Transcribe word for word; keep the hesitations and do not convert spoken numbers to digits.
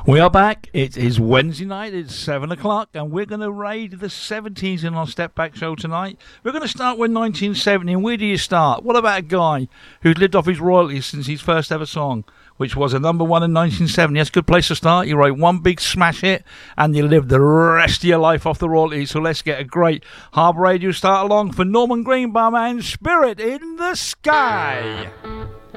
We are back. It is Wednesday night. It's seven o'clock, and we're going to raid the seventies in our Step Back show tonight. We're going to start with nineteen seventy. And where do you start? What about a guy who's lived off his royalties since his first ever song, which was a number one in nineteen seventy? That's a good place to start. You write one big smash hit, and you live the rest of your life off the royalties. So let's get a great Harbour Radio start along for Norman Greenbaum and Spirit in the Sky.